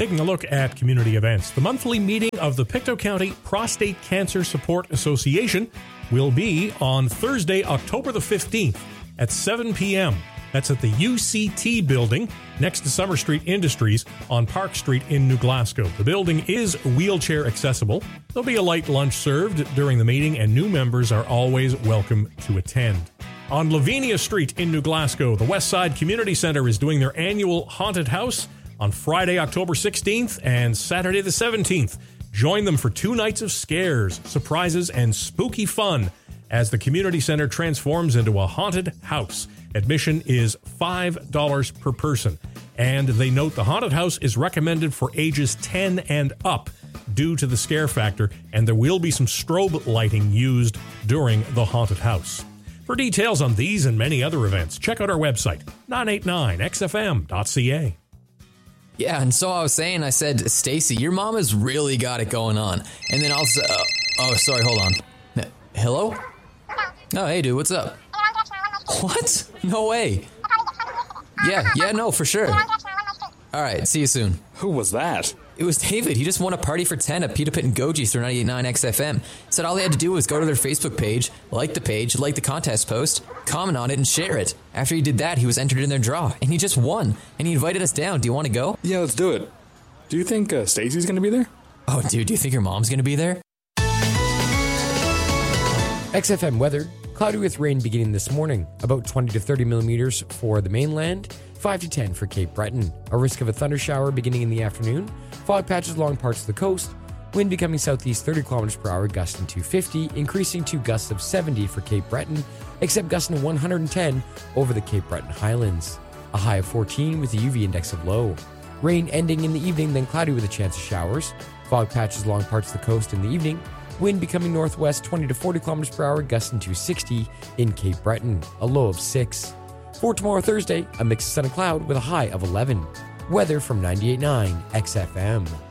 Taking a look at community events, the monthly meeting of the Pictou County Prostate Cancer Support Association will be on Thursday, October the 15th at 7 p.m. That's at the UCT building next to Summer Street Industries on Park Street in New Glasgow. The building is wheelchair accessible. There'll be a light lunch served during the meeting, and new members are always welcome to attend. On Lavinia Street in New Glasgow, the Westside Community Centre is doing their annual Haunted House on Friday, October 16th and Saturday the 17th. Join them for 2 nights of scares, surprises, and spooky fun as the community center transforms into a haunted house. Admission is $5 per person. And they note the haunted house is recommended for ages 10 and up due to the scare factor, and there will be some strobe lighting used during the haunted house. For details on these and many other events, check out our website, 989xfm.ca. Yeah, and so I was saying, I said, Stacy, your mom has really got it going on. And then also, sorry, hold on. Hello? Oh, hey, dude, what's up? What? No way. Yeah, no, for sure. All right, see you soon. Who was that? It was David. He just won a party for 10 at Peter Pitt and Goji's through 98.9 XFM. Said all he had to do was go to their Facebook page, like the contest post, comment on it, and share it. After he did that, he was entered in their draw, and he just won. And he invited us down. Do you want to go? Yeah, let's do it. Do you think Stacy's going to be there? Oh, dude, do you think your mom's going to be there? XFM weather. Cloudy with rain beginning this morning. About 20 to 30 millimeters for the mainland. 5 to 10 for Cape Breton. A risk of a thunder shower beginning in the afternoon. Fog patches along parts of the coast. Wind becoming southeast 30 kilometers per hour, gusting to 50, increasing to gusts of 70 for Cape Breton, except gusting to 110 over the Cape Breton Highlands. A high of 14 with a UV index of low. Rain ending in the evening, then cloudy with a chance of showers. Fog patches along parts of the coast in the evening. Wind becoming northwest 20 to 40 kilometers per hour, gusting to 60 in Cape Breton, a low of 6. For tomorrow, Thursday, a mix of sun and cloud with a high of 11. Weather from 98.9 XFM.